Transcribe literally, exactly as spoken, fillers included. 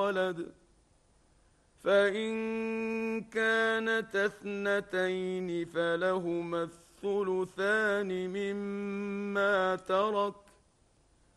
ولد فإن كانت اثنتين فلهما الثلثان مما ترك